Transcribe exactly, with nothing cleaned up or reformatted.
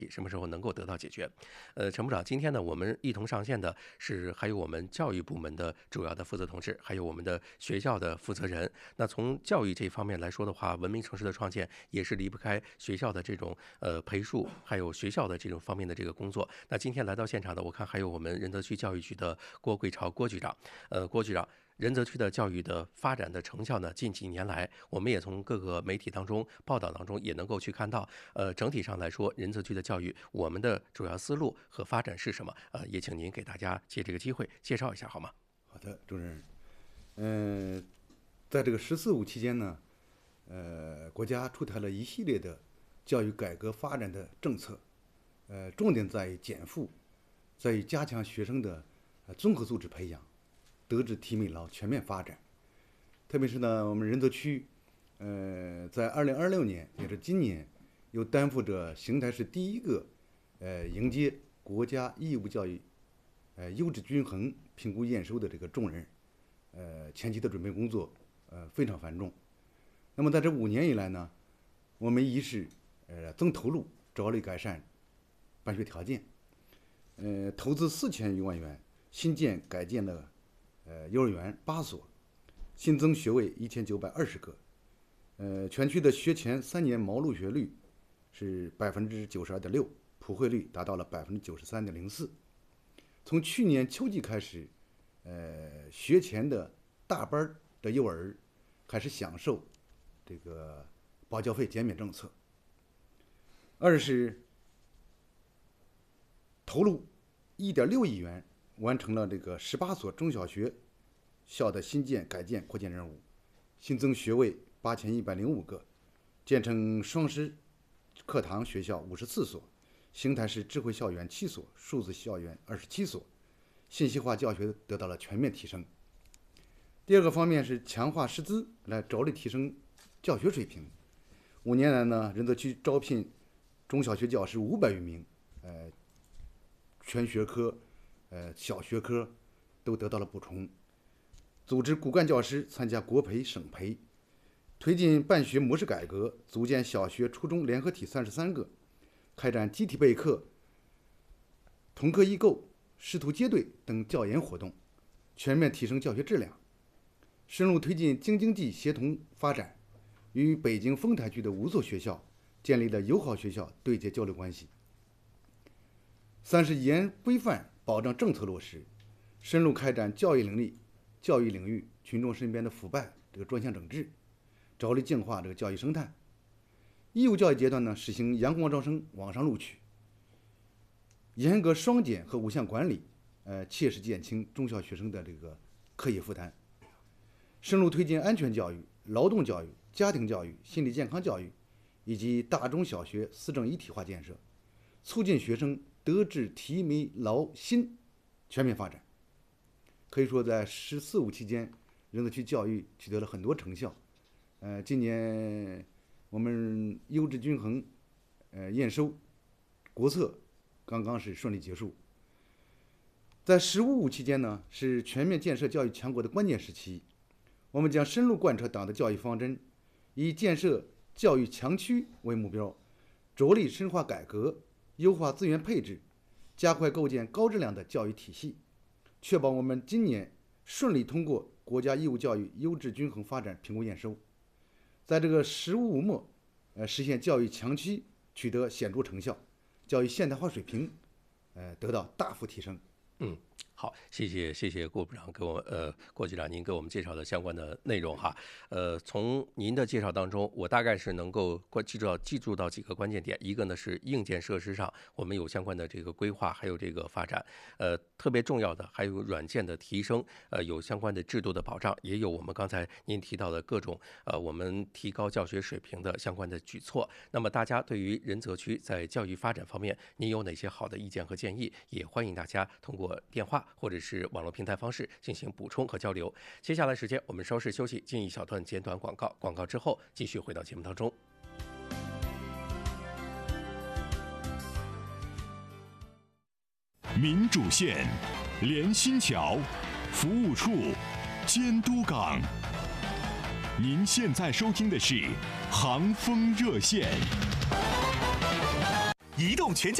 什么时候能够得到解决？呃，陈部长，今天呢，我们一同上线的是还有我们教育部门的主要的负责同志，还有我们的学校的负责人。那从教育这方面来说的话，文明城市的创建也是离不开学校的这种呃培树，还有学校的这种方面的这个工作。那今天来到现场的，我看还有我们仁泽区教育局的郭桂朝郭局长，呃，郭局长。仁泽区的教育的发展的成效呢，近几年来，我们也从各个媒体当中报道当中也能够去看到，呃，整体上来说，仁泽区的教育，我们的主要思路和发展是什么？呃，也请您给大家借这个机会介绍一下，好吗？ 好的，主任。嗯、呃，在这个“十四五”期间呢，呃，国家出台了一系列的教育改革发展的政策，呃，重点在于减负，在于加强学生的呃综合素质培养。德智体美劳全面发展，特别是呢，我们仁泽区，呃，在二零二六年，也是今年，又担负着邢台市第一个，呃，迎接国家义务教育，呃，优质均衡评估验收的这个重任，呃，前期的准备工作，呃，非常繁重。那么在这五年以来呢，我们一是，呃，增投入，着力改善办学条件，呃，投资四千余万元，新建改建了。呃，幼儿园八所，新增学位一千九百二十个，呃，全区的学前三年毛入学率是百分之九十二点六，普惠率达到了百分之九十三点零四。从去年秋季开始，呃，学前的大班的幼儿开始享受这个报教费减免政策。二是投入一点六亿元。完成了这个十八所中小学校的新建、改建、扩建任务，新增学位八千一百零五个，建成双师课堂学校五十四所，邢台市智慧校园七所，数字校园二十七所，信息化教学得到了全面提升。第二个方面是强化师资，来着力提升教学水平。五年来呢，仁泽区招聘中小学教师五百余名，呃，全学科。呃，小学科都得到了补充，组织骨干教师参加国培、省培，推进办学模式改革，组建小学、初中联合体三十三个，开展集体备课、同课异构、师徒结对等教研活动，全面提升教学质量，深入推进京津冀协同发展，与北京丰台区的五所学校建立了友好学校对接交流关系。三是严规范。保障政策落实，深入开展教育领域、教育领域群众身边的腐败这个专项整治，着力净化这个教育生态。义务教育阶段呢，实行阳光招生、网上录取，严格双减和五项管理，呃，切实减轻中小学生的这个课业负担。深入推进安全教育、劳动教育、家庭教育、心理健康教育以及大中小学思政一体化建设，促进学生德智体美劳心全面发展。可以说，在“十四五”期间，仁泽区教育取得了很多成效。呃，今年我们优质均衡呃验收国测刚刚是顺利结束。在“十五五”期间呢，是全面建设教育强国的关键时期，我们将深入贯彻党的教育方针，以建设教育强区为目标，着力深化改革。优化资源配置，加快构建高质量的教育体系，确保我们今年顺利通过国家义务教育优质均衡发展评估验收，在这个“十五五”末，呃，实现教育强区取得显著成效，教育现代化水平，呃，得到大幅提升。 嗯。好，谢谢谢谢郭部长给我呃郭局长您给我们介绍的相关的内容哈，呃，从您的介绍当中，我大概是能够记住到记住到几个关键点，一个呢是硬件设施上我们有相关的这个规划，还有这个发展，呃，特别重要的还有软件的提升，呃，有相关的制度的保障，也有我们刚才您提到的各种呃我们提高教学水平的相关的举措。那么大家对于仁泽区在教育发展方面，您有哪些好的意见和建议？也欢迎大家通过电话或者是网络平台方式进行补充和交流。接下来时间我们稍事休息，进一小段简短广告，广告之后继续回到节目当中。 民主线、连心桥、服务处、监督岗。您现在收听的是航风热线。 移动全家。